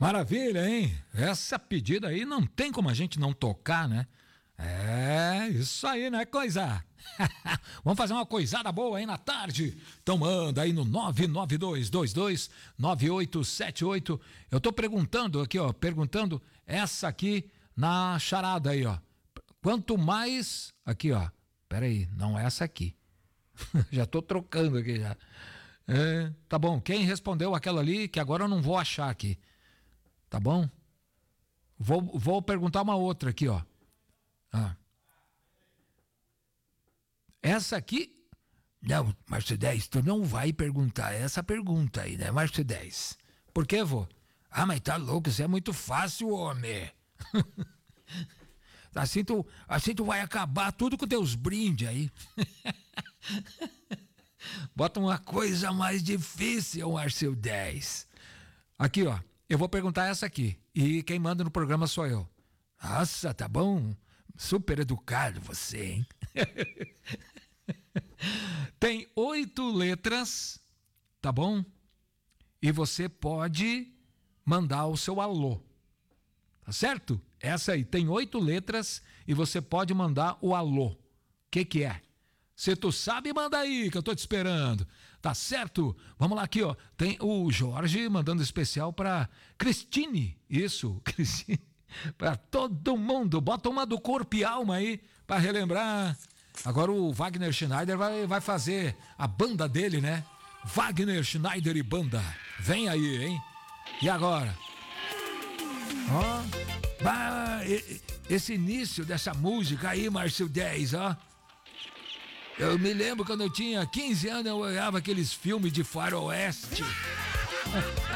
Maravilha, hein? Essa pedida aí não tem como a gente não tocar, né? É, isso aí, né, coisa? Vamos fazer uma coisada boa aí na tarde? Então manda aí no 992229878. Eu tô perguntando aqui, ó, essa aqui na charada aí, ó. Quanto mais, aqui, ó, peraí, não é essa aqui. Já tô trocando aqui já. É, tá bom, quem respondeu aquela ali, que agora eu não vou achar aqui. Tá bom? Vou perguntar uma outra aqui, ó. Essa aqui... Não, Márcio 10, tu não vai perguntar essa pergunta aí, né, Márcio 10? Por quê, vô? Ah, mas tá louco, isso é muito fácil, homem. Assim tu vai acabar tudo com teus brindes aí. Bota uma coisa mais difícil, Márcio 10. Aqui, ó, eu vou perguntar essa aqui. E quem manda no programa sou eu. Nossa, tá bom? Super educado você, hein? Tem 8 letras, tá bom? E você pode mandar o seu alô. Tá certo? Essa aí tem 8 letras e você pode mandar o alô. O que é? Se tu sabe, manda aí, que eu tô te esperando. Tá certo? Vamos lá aqui, ó. Tem o Jorge mandando especial pra Cristine. Isso, Cristine. Pra todo mundo. Bota uma do Corpo e Alma aí pra relembrar. Agora o Wagner Schneider vai fazer a banda dele, né? Wagner Schneider e banda. Vem aí, hein? E agora? Ó. Esse início dessa música aí, Márcio 10, ó. Eu me lembro quando eu tinha 15 anos, eu olhava aqueles filmes de faroeste.